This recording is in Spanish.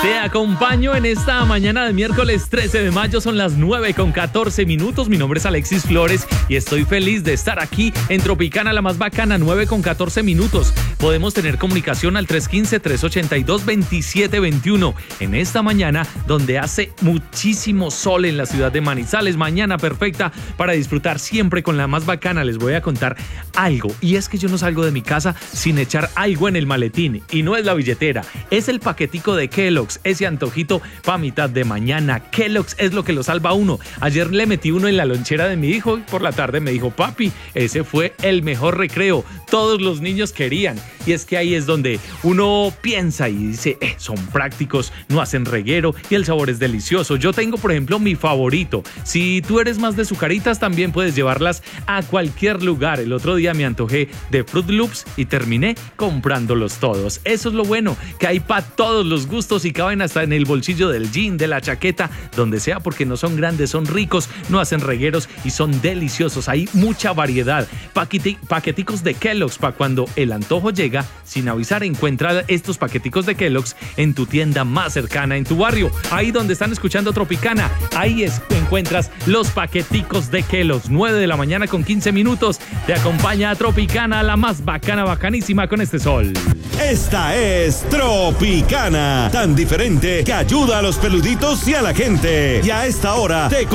Te acompaño en esta mañana de miércoles 13 de mayo, son las 9:14. Mi nombre es Alexis Flores y estoy feliz de estar aquí en Tropicana, la más bacana, 9:14. Podemos tener comunicación al 315-382-2721 en esta mañana donde hace muchísimo sol en la ciudad de Manizales. Mañana perfecta para disfrutar siempre con la más bacana. Les voy a contar algo, y es que yo no salgo de mi casa sin echar algo en el maletín, y no es la billetera, es el paquetico de Kellogg's, ese antojito pa' mitad de mañana. Kellogg's es lo que lo salva a uno. Ayer le metí uno en la lonchera de mi hijo y por la tarde me dijo: papi, ese fue el mejor recreo, todos los niños querían. Y es que ahí es donde uno piensa y dice, son prácticos, no hacen reguero y el sabor es delicioso. Yo tengo, por ejemplo, mi favorito. Si tú eres más de sucaritas, también puedes llevarlas a cualquier lugar. El otro día me antojé de Fruit Loops y terminé comprándolos todos. Eso es lo bueno, que hay para todos los gustos y caben hasta en el bolsillo del jean, de la chaqueta, donde sea, porque no son grandes, son ricos, no hacen regueros y son deliciosos. Hay mucha variedad. Paqueticos de Kellogg's para cuando el antojo llega sin avisar. Encuentra estos paqueticos de Kellogg's en tu tienda más cercana, en tu barrio, ahí donde están escuchando Tropicana. Ahí encuentras los paqueticos de Kellogg's. 9:15. Te acompaña a Tropicana, la más bacana, bacanísima con este sol. Esta es Tropicana, tan diferente que ayuda a los peluditos y a la gente. Y a esta hora te